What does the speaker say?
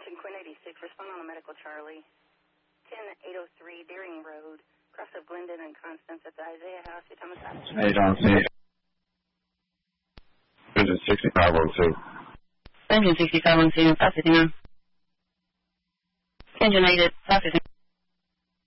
Attention Quinn 86, respond on a medical Charlie. 10803 Deering Road, cross of Glendon and Constance at the Isaiah House. Your time is up. Hey, John C. Engine 6512. Engine 6512, 559. Engine 8 at 559.